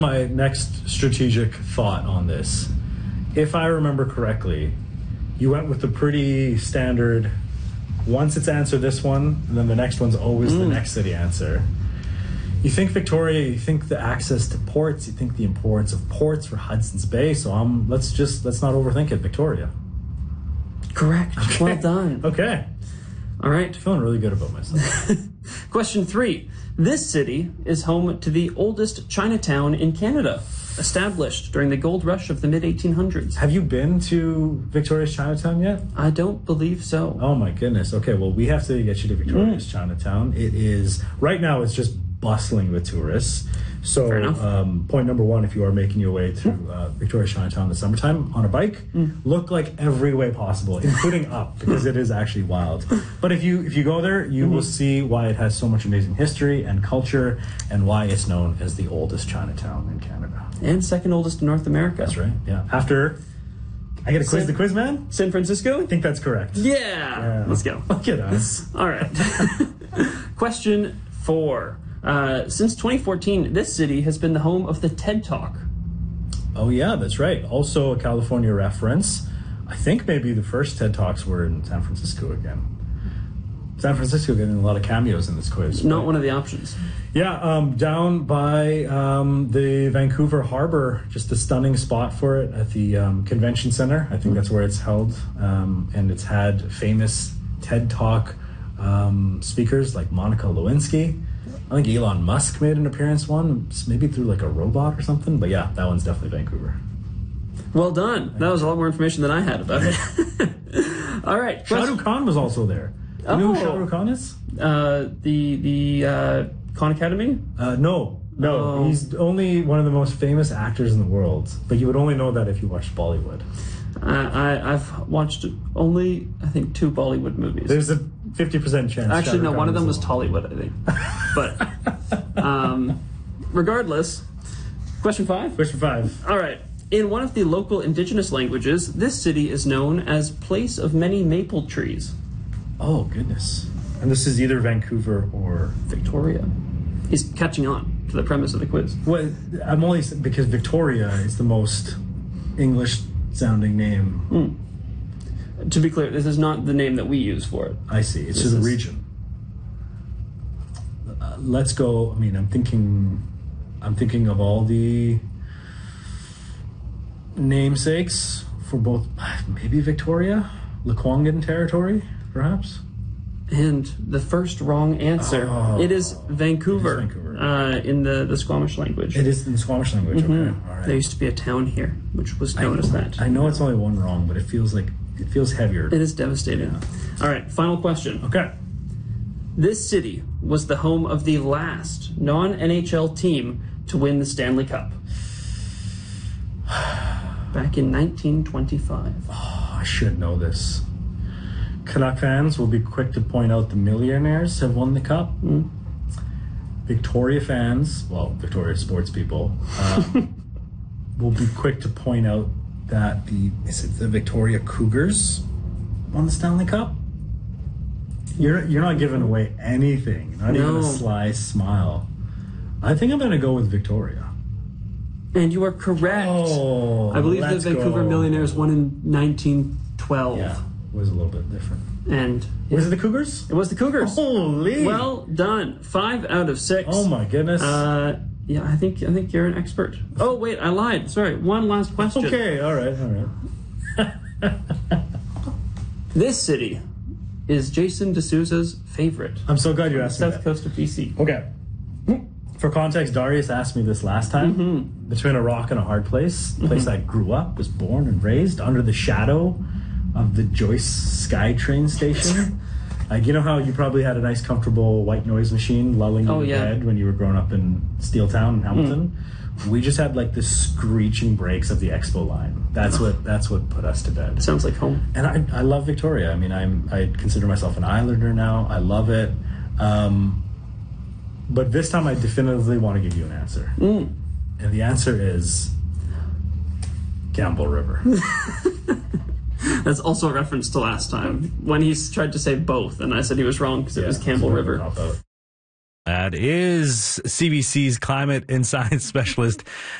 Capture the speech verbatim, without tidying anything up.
My next strategic thought on this, if I remember correctly, you went with the pretty standard, once it's answer this one, and then the next one's always mm. the next city answer. You think Victoria, you think the access to ports, you think the importance of ports for Hudson's Bay, so um, let's just, let's not overthink it, Victoria. Correct. Okay. Well done. Okay. All right. I'm feeling really good about myself. Question three. This city is home to the oldest Chinatown in Canada, established during the gold rush of the mid eighteen hundreds. Have you been to Victoria's Chinatown yet? I don't believe so. Oh my goodness. Okay, well, we have to get you to Victoria's mm. Chinatown. It is, right now, it's just bustling with tourists. So um, point number one, if you are making your way through uh, Victoria's Chinatown in the summertime on a bike, mm. look like every way possible, including up, because it is actually wild. But if you if you go there, you mm-hmm. will see why it has so much amazing history and culture, and why it's known as the oldest Chinatown in Canada. And second oldest in North America. That's right, yeah. After, I get a quiz, San, the quiz man? San Francisco? I think that's correct. Yeah! yeah. Let's go. Look at us. All right. Question four. Uh, since twenty fourteen, this city has been the home of the TED Talk. Oh yeah, that's right. Also a California reference. I think maybe the first TED Talks were in San Francisco again. San Francisco getting a lot of cameos in this quiz. Not right? one of the options. Yeah, um, down by um, the Vancouver Harbor, just a stunning spot for it at the um, Convention Center. I think mm-hmm. that's where it's held. Um, and it's had famous TED Talk um, speakers like Monica Lewinsky. I think Elon Musk made an appearance once, maybe through like a robot or something. But yeah, that one's definitely Vancouver. Well done. That was a lot more information than I had about it. All right. Shah Rukh Khan was also there. You oh. know who Shah Rukh Khan is? Uh, the the uh, Khan Academy? Uh, no. No. Oh. He's only one of the most famous actors in the world. But you would only know that if you watched Bollywood. Uh, I, I've watched only, I think, two Bollywood movies. There's a fifty percent chance. Actually, no, one of them was Tollywood, I think. But um, regardless, question five? Question five. All right. In one of the local indigenous languages, this city is known as Place of Many Maple Trees. Oh, goodness. And this is either Vancouver or Victoria. He's catching on to the premise of the quiz. Well, I'm only because Victoria is the most English sounding name. Mm. To be clear, this is not the name that we use for it. I see. It's this to the is... region. Uh, let's go. I mean, I'm thinking. I'm thinking of all the namesakes for both. Maybe Victoria, Lekwungen territory, perhaps. And the first wrong answer. Oh, it is Vancouver. It is Vancouver. Uh, in the, the Squamish language. It is in the Squamish language. Mm-hmm. Okay. All right. There used to be a town here, which was known I, as that. I know it's only one wrong, but it feels like it feels heavier. It is devastating. Yeah. All right. Final question. Okay. This city was the home of the last non-N H L team to win the Stanley Cup. Back in nineteen twenty-five. Oh, I should know this. Canuck fans will be quick to point out the Millionaires have won the cup. Mm. Victoria fans, well, Victoria sports people, um, will be quick to point out that the is it the Victoria Cougars won the Stanley Cup. You're you're not giving away anything, not no. even a sly smile. I think I'm going to go with Victoria. And you are correct. Oh, I believe the Vancouver go. Millionaires won in nineteen twelve. Yeah, it was a little bit different. And yeah. Was it the Cougars? It was the Cougars. Holy! Well done. Five out of six. Oh my goodness. Uh, yeah, I think I think you're an expert. Oh wait, I lied. Sorry. One last question. Okay. All right. All right. This city is Jason D'Souza's favorite. I'm so glad you asked me South that. Coast of B C. Okay. For context, Darius asked me this last time. Mm-hmm. Between a rock and a hard place, the place Mm-hmm. I grew up, was born and raised under the shadow of the Joyce SkyTrain station. Like, you know how you probably had a nice, comfortable white noise machine lulling you oh, to yeah. bed when you were growing up in Steeltown in Hamilton? Mm. We just had like the screeching brakes of the Expo line. That's what that's what put us to bed. Sounds like home. And I, I love Victoria. I mean, I'm I consider myself an Islander now. I love it. Um, but this time I definitively want to give you an answer. Mm. And the answer is Campbell River. That's also a reference to last time when he tried to say both, and I said he was wrong because it yeah, was Campbell River. Pop out. That is C B C's climate and science specialist